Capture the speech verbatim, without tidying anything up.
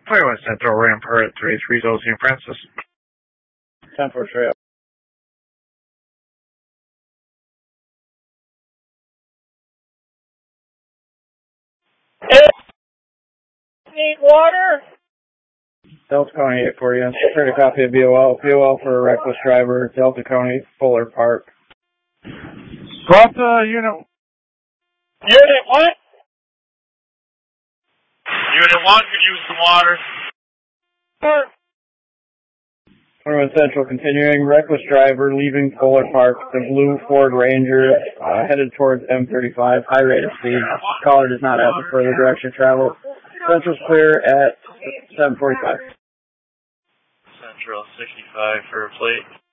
Clearway Central, Rampart, three three zero, Saint Francis. ten four Trail. Hey, need water? Delta County eight for you. Heard a copy of B O L. B O L for a reckless driver. Delta County, Fuller Park. Delta, unit. Unit what? Unit one could use some water. Sir. Clearway Central continuing. Reckless driver leaving Fuller Park. The blue Ford Ranger uh, headed towards M thirty-five. High rate of speed. Caller does not have a further direction of travel. Central's clear at seven forty-five. Central sixty-five for a plate.